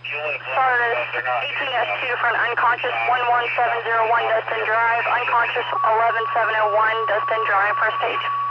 Sardis 18S2 for an unconscious 11701 Dustin Drive, unconscious 11701 Dustin Drive, first stage.